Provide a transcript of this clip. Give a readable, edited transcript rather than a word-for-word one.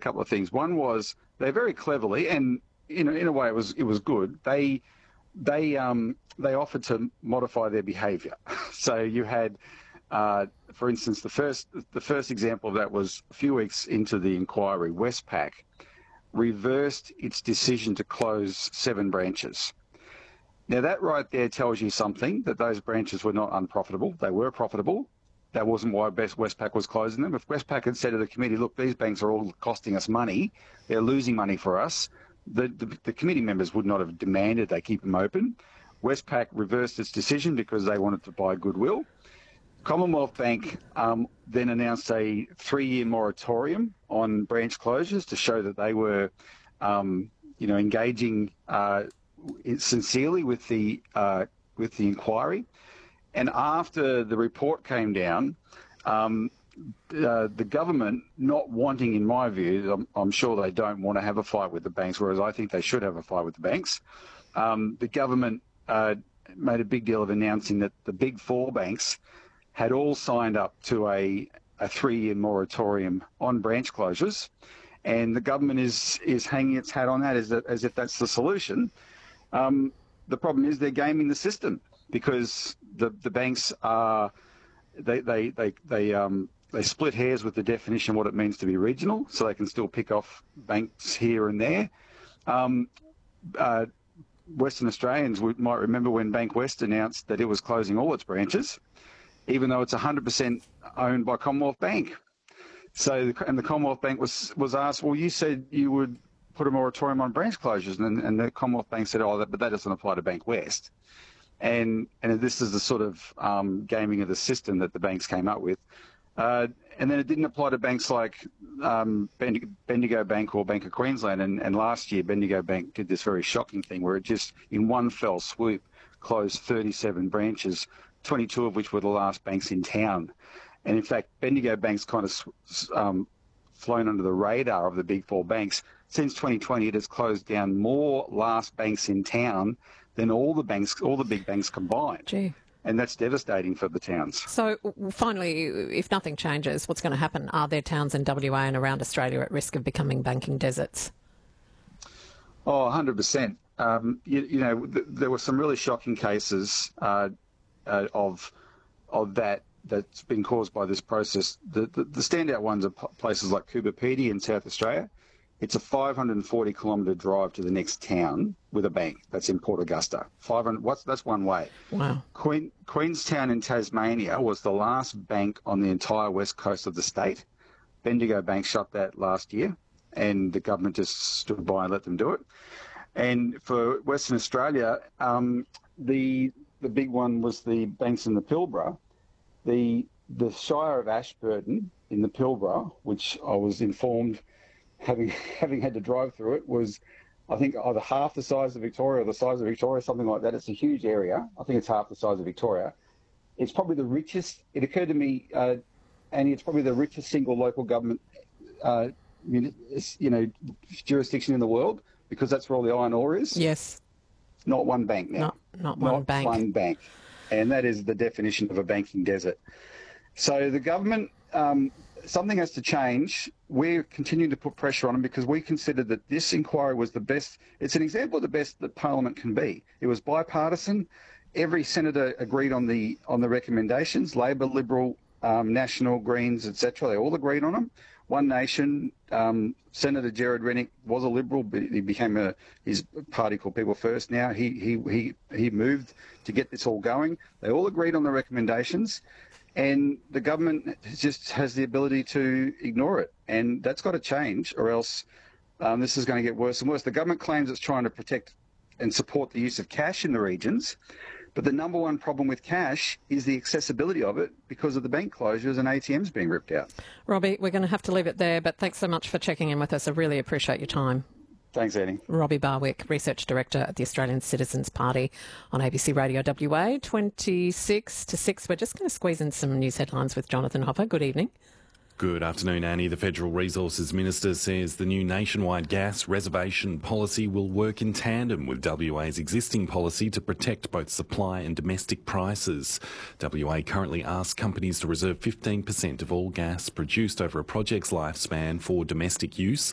couple of things. One was they very cleverly, and in a way it was good. They offered to modify their behaviour. So you had, for instance, the first example of that was a few weeks into the inquiry, Westpac reversed its decision to close 7 branches. Now that right there tells you something, that those branches were not unprofitable. They were profitable. That wasn't why Westpac was closing them. If Westpac had said to the committee, look, these banks are all costing us money, they're losing money for us, the committee members would not have demanded they keep them open. Westpac reversed its decision because they wanted to buy goodwill. Commonwealth Bank then announced a 3-year moratorium on branch closures to show that they were, engaging sincerely with the inquiry. And after the report came down, the government, not wanting, in my view, I'm sure they don't want to have a fight with the banks, whereas I think they should have a fight with the banks. The government made a big deal of announcing that the big 4 banks had all signed up to a 3-year moratorium on branch closures, and the government is hanging its hat on that as if that's the solution. The problem is they're gaming the system, because the banks are they split hairs with the definition of what it means to be regional, so they can still pick off banks here and there. Western Australians might remember when Bankwest announced that it was closing all its branches, even though it's 100% owned by Commonwealth Bank. So, and the Commonwealth Bank was asked, well, you said you would put a moratorium on branch closures, and the Commonwealth Bank said, but that doesn't apply to Bankwest. And this is the sort of gaming of the system that the banks came up with. And then it didn't apply to banks like Bendigo Bank or Bank of Queensland. And last year, Bendigo Bank did this very shocking thing where it just, in one fell swoop, closed 37 branches, 22 of which were the last banks in town. And in fact, Bendigo Bank's kind of flown under the radar of the big 4 banks. Since 2020, it has closed down more last banks in town than all the big banks combined. Gee. And that's devastating for the towns. So finally, if nothing changes, what's going to happen? Are there towns in WA and around Australia at risk of becoming banking deserts? Oh, 100%. There were some really shocking cases of that's been caused by this process. The standout ones are places like Coober Pedy in South Australia. It's a 540-kilometre drive to the next town with a bank. That's in Port Augusta. That's one way. Wow. Queenstown in Tasmania was the last bank on the entire west coast of the state. Bendigo Bank shut that last year, and the government just stood by and let them do it. And for Western Australia, the big one was the banks in the Pilbara. The Shire of Ashburton in the Pilbara, which I was informed, having had to drive through it, was, I think, either half the size of Victoria or the size of Victoria, something like that. It's a huge area. I think it's half the size of Victoria. It's probably the richest. It occurred to me, Annie, it's probably the richest single local government, jurisdiction in the world, because that's where all the iron ore is. Yes. Not one bank now. Not one bank. Not one bank. And that is the definition of a banking desert. So the government, something has to change. We're continuing to put pressure on them because we consider that this inquiry was the best. It's an example of the best that Parliament can be. It was bipartisan. Every senator agreed on the recommendations. Labor, Liberal, National, Greens, etc. They all agreed on them. One Nation, Senator Gerard Rennick was a Liberal, but he became his party called People First now. He moved to get this all going. They all agreed on the recommendations, and the government just has the ability to ignore it. And that's got to change, or else this is going to get worse and worse. The government claims it's trying to protect and support the use of cash in the regions, but the number one problem with cash is the accessibility of it because of the bank closures and ATMs being ripped out. Robbie, we're going to have to leave it there, but thanks so much for checking in with us. I really appreciate your time. Thanks, Annie. Robbie Barwick, Research Director at the Australian Citizens Party on ABC Radio WA, 26 to 6. We're just going to squeeze in some news headlines with Jonathan Hopper. Good evening. Good afternoon, Annie. The Federal Resources Minister says the new nationwide gas reservation policy will work in tandem with WA's existing policy to protect both supply and domestic prices. WA currently asks companies to reserve 15% of all gas produced over a project's lifespan for domestic use.